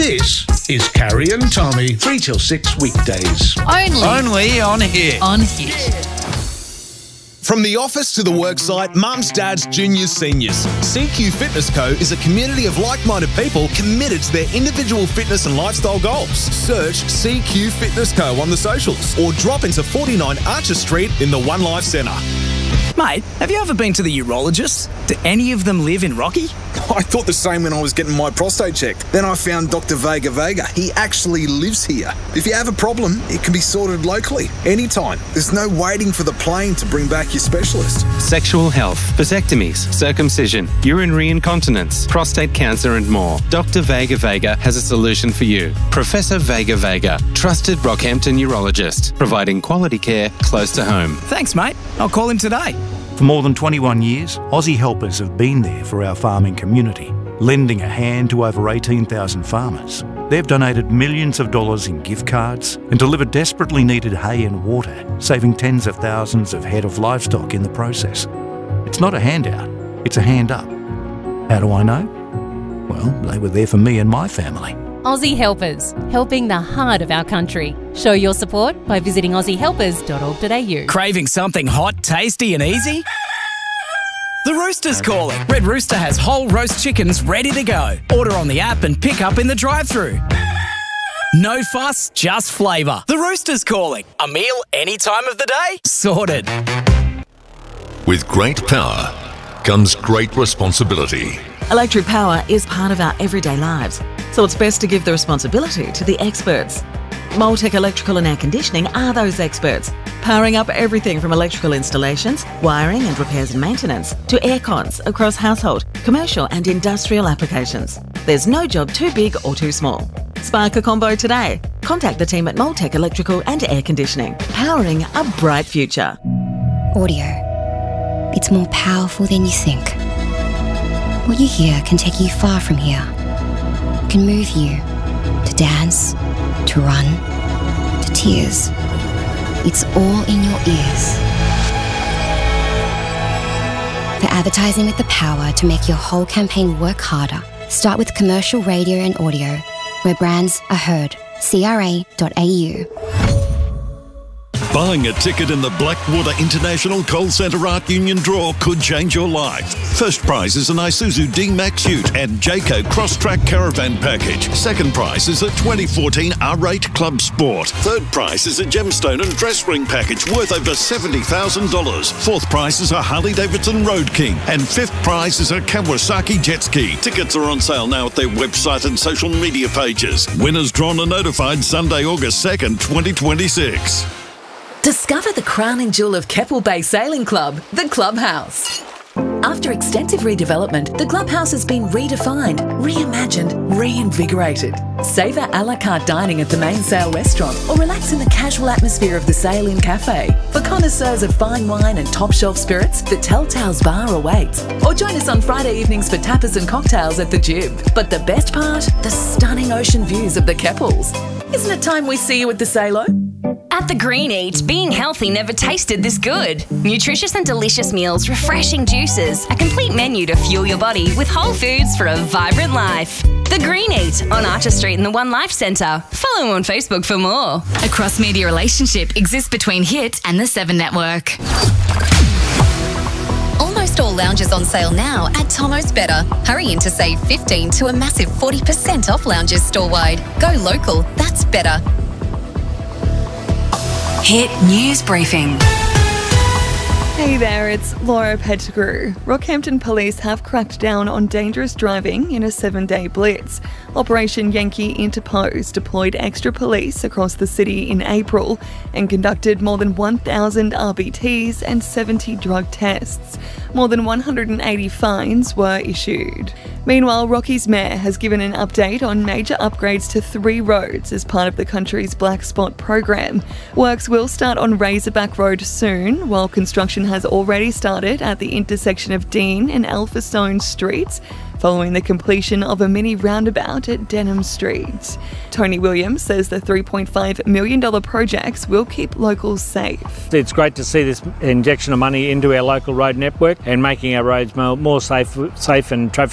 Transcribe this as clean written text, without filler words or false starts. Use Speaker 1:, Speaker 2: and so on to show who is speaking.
Speaker 1: This is Carrie and Tommy, 3 till 6 weekdays.
Speaker 2: Only on Hit.
Speaker 3: On Hit.
Speaker 4: From the office to the worksite, mums, dads, juniors, seniors. CQ Fitness Co is a community of like-minded people committed to their individual fitness and lifestyle goals. Search CQ Fitness Co on the socials or drop into 49 Archer Street in the One Life Centre.
Speaker 5: Mate, have you ever been to the urologist? Do any of them live in Rocky?
Speaker 6: I thought the same when I was getting my prostate checked. Then I found Dr. Vega. He actually lives here. If you have a problem, it can be sorted locally, anytime. There's no waiting for the plane to bring back your specialist.
Speaker 7: Sexual health, vasectomies, circumcision, urinary incontinence, prostate cancer and more. Dr. Vega has a solution for you. Professor Vega, trusted Rockhampton urologist, providing quality care close to home.
Speaker 5: Thanks, mate. I'll call him today.
Speaker 8: For more than 21 years, Aussie Helpers have been there for our farming community, lending a hand to over 18,000 farmers. They've donated millions of dollars in gift cards and delivered desperately needed hay and water, saving tens of thousands of head of livestock in the process. It's not a handout, it's a hand up. How do I know? Well, they were there for me and my family.
Speaker 3: Aussie Helpers, helping the heart of our country. Show your support by visiting aussiehelpers.org.au.
Speaker 5: Craving something hot, tasty and easy? The Rooster's calling. Red Rooster has whole roast chickens ready to go. Order on the app and pick up in the drive-thru. No fuss, just flavour. The Rooster's calling. A meal any time of the day? Sorted.
Speaker 9: With great power comes great responsibility.
Speaker 10: Electric power is part of our everyday lives, so it's best to give the responsibility to the experts. Moltec Electrical and Air Conditioning are those experts, powering up everything from electrical installations, wiring and repairs and maintenance, to air cons across household, commercial and industrial applications. There's no job too big or too small. Spark a combo today. Contact the team at Moltec Electrical and Air Conditioning, powering a bright future.
Speaker 11: Audio. It's more powerful than you think. What you hear can take you far from here. It can move you to dance, to run, to tears. It's all in your ears. For advertising with the power to make your whole campaign work harder, start with commercial radio and audio, where brands are heard. CRA.au.
Speaker 12: Buying a ticket in the Blackwater International Coal Centre Art Union draw could change your life. First prize is an Isuzu D-Max Ute and Jayco Crosstrack Caravan Package. Second prize is a 2014 R8 Club Sport. Third prize is a Gemstone and Dress Ring Package worth over $70,000. Fourth prize is a Harley-Davidson Road King. And fifth prize is a Kawasaki Jet Ski. Tickets are on sale now at their website and social media pages. Winners drawn and notified Sunday, August 2nd, 2026.
Speaker 13: Discover the crown and jewel of Keppel Bay Sailing Club, the Clubhouse. After extensive redevelopment, the Clubhouse has been redefined, reimagined, reinvigorated. Savour a la carte dining at the main sail restaurant or relax in the casual atmosphere of the Sail Inn Cafe. For connoisseurs of fine wine and top shelf spirits, the Telltales Bar awaits. Or join us on Friday evenings for tapas and cocktails at the Jib. But the best part? The stunning ocean views of the Keppels. Isn't it time we see you at the Salo?
Speaker 14: At The Green Eat, being healthy never tasted this good. Nutritious and delicious meals, refreshing juices, a complete menu to fuel your body with whole foods for a vibrant life. The Green Eat on Archer Street in the One Life Centre. Follow on Facebook for more.
Speaker 15: A cross-media relationship exists between Hit and the 7 Network.
Speaker 16: Almost all lounges on sale now at Tomo's Better. Hurry in to save 15 to a massive 40% off lounges store-wide. Go local, that's better.
Speaker 15: Hit News Briefing.
Speaker 17: Hey there, it's Laura Pettigrew. Rockhampton Police have cracked down on dangerous driving in a 7-day blitz. Operation Yankee Interpose deployed extra police across the city in April and conducted more than 1,000 RBTs and 70 drug tests. More than 180 fines were issued. Meanwhile, Rocky's mayor has given an update on major upgrades to 3 roads as part of the country's Black Spot program. Works will start on Razorback Road soon, while construction has already started at the intersection of Dean and Elphinstone Streets, following the completion of a mini roundabout at Denham Street. Tony Williams says the $3.5 million projects will keep locals safe.
Speaker 18: It's great to see this injection of money into our local road network and making our roads more safe and traffic